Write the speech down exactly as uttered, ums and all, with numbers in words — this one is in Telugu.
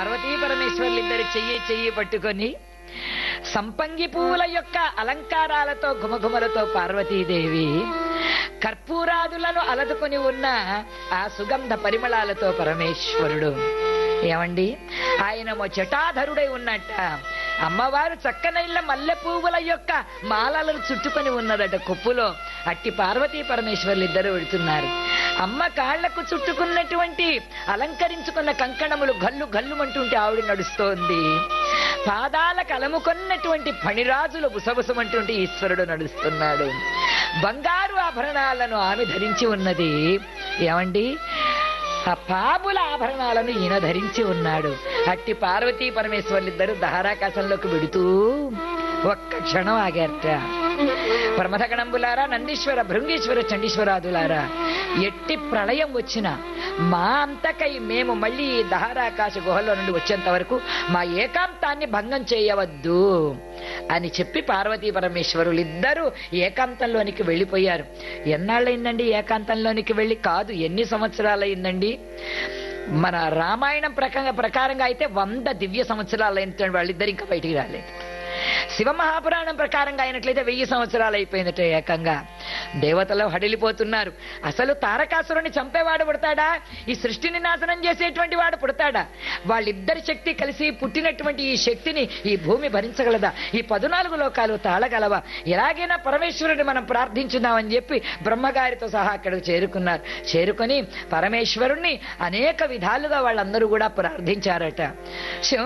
పార్వతీ పరమేశ్వర్లిద్దరు చెయ్యి చెయ్యి పట్టుకొని సంపంగి పూల యొక్క అలంకారాలతో ఘుమఘుమలతో పార్వతీదేవి కర్పూరాదులను అలదుకొని ఉన్న ఆ సుగంధ పరిమళాలతో పరమేశ్వరుడు ఏమండి ఆయన జటాధరుడై ఉన్నట్ట అమ్మవారు చక్కనైళ్ళ మల్లె పువ్వుల యొక్క మాలలను చుట్టుకొని ఉన్నదట కొప్పులో. అట్టి పార్వతీ పరమేశ్వర్లు ఇద్దరు వెళుతున్నారు. అమ్మ కాళ్లకు చుట్టుకున్నటువంటి అలంకరించుకున్న కంకణములు గల్లు గల్లుమంటుంటే ఆవిడ నడుస్తోంది. పాదాలకు అలముకొన్నటువంటి ఫణిరాజులు బుసబుసమంటుంటే ఈశ్వరుడు నడుస్తున్నాడు. బంగారు ఆభరణాలను ఆమె ధరించి ఉన్నది. ఏమండి ఆ పాముల ఆభరణాలను ఈయన ధరించి ఉన్నాడు. అట్టి పార్వతీ పరమేశ్వర్లిద్దరూ దహరాకాశంలోకి విడుతూ ఒక్క క్షణం ఆగారట. ప్రమథగణంబులారా, నందీశ్వర భృంగీశ్వర చండీశ్వరాదులారా, ఎట్టి ప్రళయం వచ్చినా మా అంతకై మేము మళ్ళీ ఈ దహరాకాశ గుహలో నుండి వచ్చేంత వరకు మా ఏకాంతాన్ని భంగం చేయవద్దు అని చెప్పి పార్వతీ పరమేశ్వరులు ఇద్దరూ ఏకాంతంలోనికి వెళ్ళిపోయారు. ఎన్నాళ్ళయిందండి ఏకాంతంలోనికి వెళ్ళి? కాదు, ఎన్ని సంవత్సరాలయిందండి? మన రామాయణం ప్రకారంగా ప్రకారంగా అయితే వంద దివ్య సంవత్సరాలు అయినటువంటి వాళ్ళిద్దరు ఇంకా బయటికి రాలేదు. శివ మహాపురాణం ప్రకారంగా అయినట్లయితే వెయ్యి సంవత్సరాలు అయిపోయిందట ఏకంగా. దేవతలు హడిలిపోతున్నారు. అసలు తారకాసురుని చంపేవాడు పుడతాడా? ఈ సృష్టిని నాశనం చేసేటువంటి వాడు పుడతాడా? వాళ్ళిద్దరి శక్తి కలిసి పుట్టినటువంటి ఈ శక్తిని ఈ భూమి భరించగలదా? ఈ పద్నాలుగు లోకాలు తాళగలవా? ఎలాగైనా పరమేశ్వరుని మనం ప్రార్థించుదామని చెప్పి బ్రహ్మగారితో సహా అక్కడికి చేరుకున్నారు. చేరుకొని పరమేశ్వరుణ్ణి అనేక విధాలుగా వాళ్ళందరూ కూడా ప్రార్థించారట.